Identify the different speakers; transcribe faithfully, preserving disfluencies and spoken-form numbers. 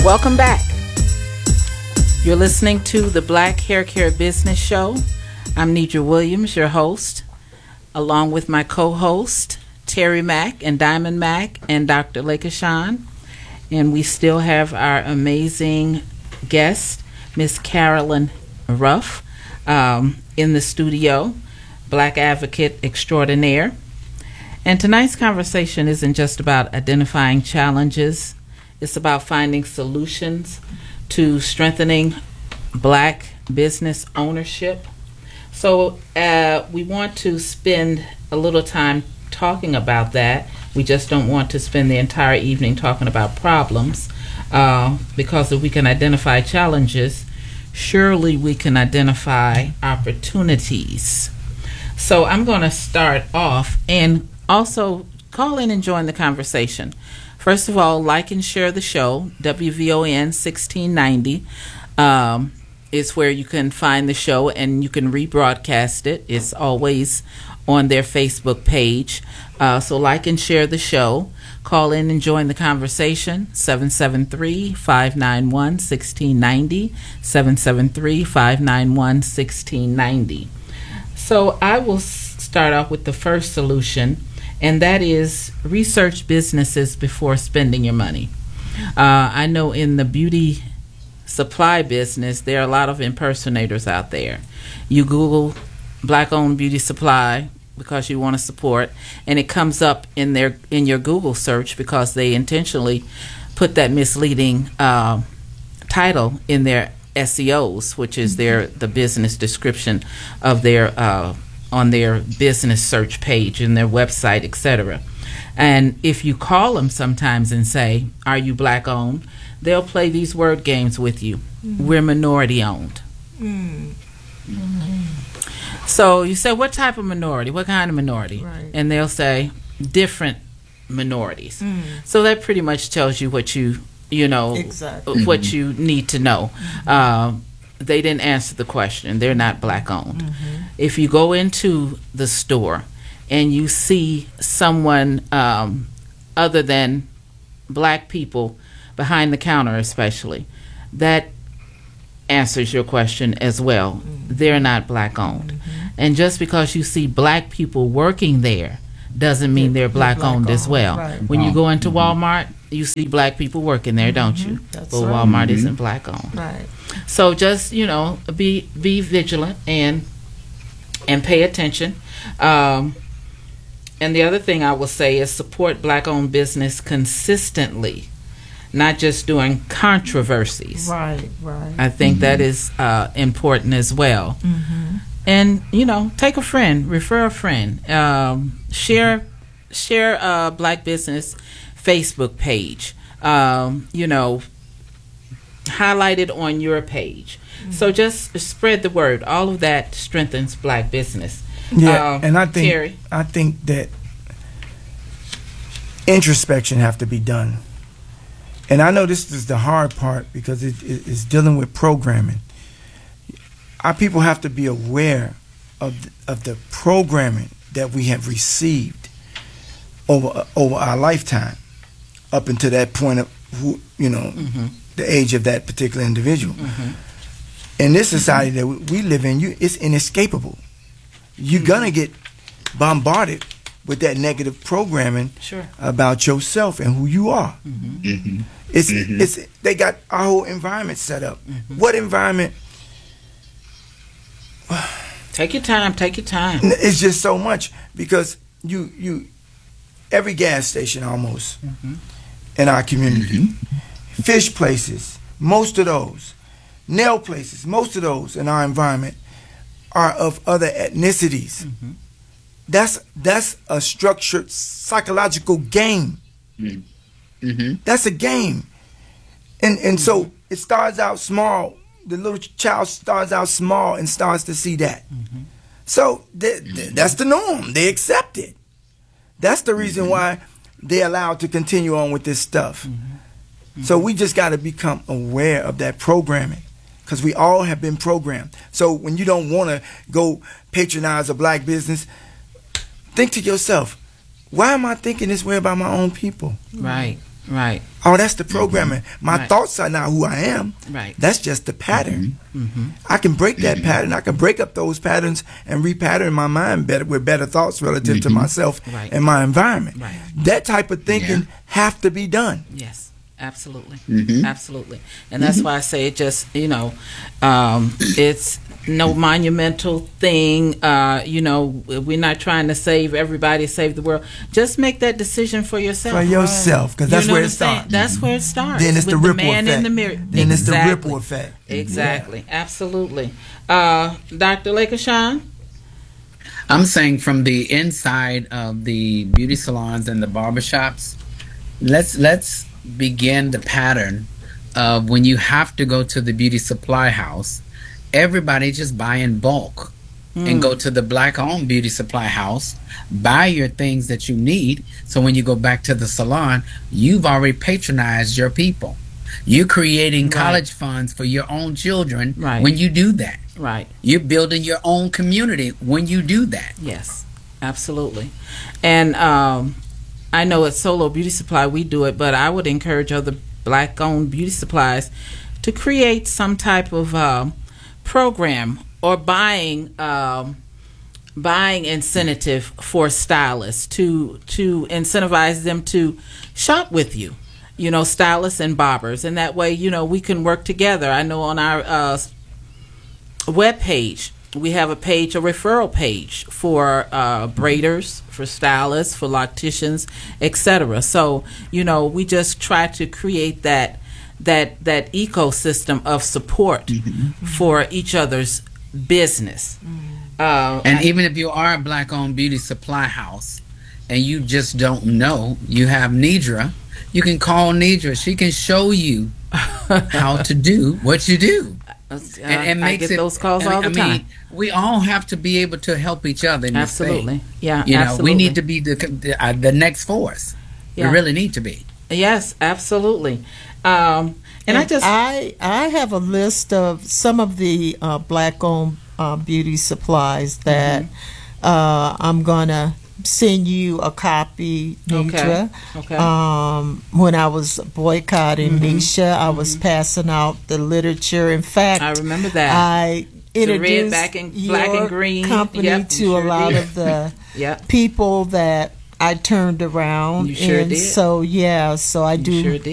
Speaker 1: Welcome back. You're listening to the Black Hair Care Business Show. I'm Nidra Williams, your host, along with my co-host, Terry Mack and Diamond Mack and Doctor Lakashawn. And we still have our amazing guest, Miss Carolyn Ruff, um, in the studio, Black advocate extraordinaire. And tonight's conversation isn't just about identifying challenges. It's about finding solutions to strengthening Black business ownership. So uh, we want to spend a little time talking about that. We just don't want to spend the entire evening talking about problems, uh, because if we can identify challenges, surely we can identify opportunities. So I'm going to start off, and also call in and join the conversation. First of all, like and share the show. W V O N sixteen ninety um, is where you can find the show, and you can rebroadcast it. It's always on their Facebook page. Uh, so like and share the show. Call in and join the conversation. seven seven three, five nine one, one six nine zero. seven seven three, five nine one, one six nine zero. So I will start off with the first solution, and that is research businesses before spending your money. Uh, I know in the beauty supply business, there are a lot of impersonators out there. You Google Black-owned beauty supply because you want to support, and it comes up in their in your Google search because they intentionally put that misleading uh, title in their S E Os, which is their the business description of their uh, on their business search page and their website, et cetera. And if you call them sometimes and say, "Are you Black owned?" they'll play these word games with you. Mm-hmm. We're minority owned. Mm-hmm. So you say, "What type of minority? What kind of minority?"
Speaker 2: Right.
Speaker 1: And they'll say, "Different minorities." Mm. So that pretty much tells you what you you know
Speaker 2: exactly.
Speaker 1: what you need to know. Mm-hmm. Uh, they didn't answer the question. They're not Black owned. Mm-hmm. If you go into the store and you see someone um, other than Black people behind the counter, especially, that answers your question as well. Mm-hmm. They're not Black owned. Mm-hmm. And just because you see Black people working there doesn't mean they're, they're Black, black owned, owned as well. Right. When you go into Walmart, you see Black people working there, don't you?
Speaker 2: That's
Speaker 1: but
Speaker 2: right.
Speaker 1: Walmart
Speaker 2: Mm-hmm.
Speaker 1: isn't Black owned.
Speaker 2: Right.
Speaker 1: So just, you know, be be vigilant and and pay attention. Um, and the other thing I will say is support Black owned business consistently, not just during controversies.
Speaker 2: Right, right.
Speaker 1: I think
Speaker 2: mm-hmm.
Speaker 1: that is uh, important as well.
Speaker 2: Mm-hmm.
Speaker 1: And, you know, take a friend, refer a friend, um, share share a Black business Facebook page, um, you know, highlight it on your page. Mm-hmm. So just spread the word. All of that strengthens Black business.
Speaker 3: Yeah, um, and I think
Speaker 1: Terry?
Speaker 3: I think that introspection have to be done. And I know this is the hard part because it is dealing with programming. Our people have to be aware of the, of the programming that we have received over over our lifetime, up until that point of who you know mm-hmm. the age of that particular individual. Mm-hmm. In this society mm-hmm. that we live in, you it's inescapable. You're mm-hmm. gonna get bombarded with that negative programming
Speaker 1: sure.
Speaker 3: about yourself and who you are.
Speaker 4: Mm-hmm. Mm-hmm.
Speaker 3: It's
Speaker 4: mm-hmm.
Speaker 3: it's they got our whole environment set up. Mm-hmm. What environment?
Speaker 1: Take your time. Take your time.
Speaker 3: It's just so much because you you every gas station almost mm-hmm. in our community, mm-hmm. fish places, most of those, nail places, most of those in our environment are of other ethnicities. Mm-hmm. That's that's a structured psychological game. Mm-hmm. That's a game, and and mm-hmm. so it starts out small. The little child starts out small and starts to see that. Mm-hmm. So th- th- that's the norm. They accept it. That's the reason mm-hmm. why they're allowed to continue on with this stuff. Mm-hmm. Mm-hmm. So we just got to become aware of that programming, because we all have been programmed. So when you don't want to go patronize a Black business, think to yourself, why am I thinking this way about my own people?
Speaker 1: Right. Right.
Speaker 3: Oh, that's the programming. Mm-hmm. My
Speaker 1: right.
Speaker 3: thoughts are not who I am.
Speaker 1: Right.
Speaker 3: That's just the pattern.
Speaker 1: Mm-hmm.
Speaker 3: I can break that mm-hmm. pattern. I can break up those patterns and repattern my mind better with better thoughts relative mm-hmm. to myself
Speaker 1: right.
Speaker 3: and my environment.
Speaker 1: Right.
Speaker 3: That type of thinking yeah. have to be done.
Speaker 1: Yes. Absolutely.
Speaker 3: Mm-hmm.
Speaker 1: Absolutely. And that's mm-hmm. why I say it just, you know, um, it's no monumental thing. Uh, you know, we're not trying to save everybody, save the world. Just make that decision for yourself.
Speaker 3: For yourself, because that's
Speaker 1: you know
Speaker 3: where it starts.
Speaker 1: That's where it starts.
Speaker 3: Then it's
Speaker 1: with
Speaker 3: the ripple
Speaker 1: the man
Speaker 3: effect.
Speaker 1: in the mirror.
Speaker 3: Then
Speaker 1: exactly.
Speaker 3: it's the ripple effect.
Speaker 1: Exactly.
Speaker 3: Yeah.
Speaker 1: Absolutely. Uh, Doctor Lakashawn?
Speaker 2: I'm saying from the inside of the beauty salons and the barbershops, let's let's begin the pattern of when you have to go to the beauty supply house, everybody just buy in bulk mm. and go to the black-owned beauty supply house, buy your things that you need, so when you go back to the salon, you've already patronized your people. You're creating right. college funds for your own children
Speaker 1: right.
Speaker 2: when you do that.
Speaker 1: Right.
Speaker 2: You're building your own community when you do that.
Speaker 1: Yes, absolutely. And um I know at Solo Beauty Supply we do it, but I would encourage other black-owned beauty supplies to create some type of uh, program or buying um, buying incentive for stylists to to incentivize them to shop with you. You know, stylists and barbers, and that way, you know, we can work together. I know on our uh, web page, we have a page, a referral page for uh, braiders, for stylists, for locticians, et cetera. So, you know, we just try to create that that that ecosystem of support mm-hmm. for each other's business. Mm-hmm. Uh,
Speaker 2: and
Speaker 1: I,
Speaker 2: even if you are a black-owned beauty supply house and you just don't know, you have Nidra. You can call Nidra. She can show you how to do what you do.
Speaker 1: Uh, and, and I get it, those calls
Speaker 2: I,
Speaker 1: all the
Speaker 2: I
Speaker 1: time.
Speaker 2: Mean, we all have to be able to help each other in this
Speaker 1: absolutely.
Speaker 2: thing.
Speaker 1: Yeah,
Speaker 2: you
Speaker 1: absolutely.
Speaker 2: know, we need to be the the, uh, the next force. Yeah. We really need to be.
Speaker 1: Yes, absolutely. Um, and, and I just
Speaker 4: I I have a list of some of the uh, black-owned uh, beauty supplies that mm-hmm. uh, I'm gonna send you a copy, Nidra.
Speaker 1: Okay. Okay.
Speaker 4: Um, when I was boycotting mm-hmm. Nisha, I mm-hmm. was passing out the literature. In fact,
Speaker 1: I remember that.
Speaker 4: I introduced
Speaker 1: back in,
Speaker 4: your
Speaker 1: black and green
Speaker 4: company
Speaker 1: yep,
Speaker 4: to
Speaker 1: sure
Speaker 4: a lot
Speaker 1: did.
Speaker 4: of the
Speaker 1: yep.
Speaker 4: people that I turned around.
Speaker 1: You sure
Speaker 4: and
Speaker 1: did.
Speaker 4: So yeah, so I
Speaker 1: you
Speaker 4: do
Speaker 1: sure did.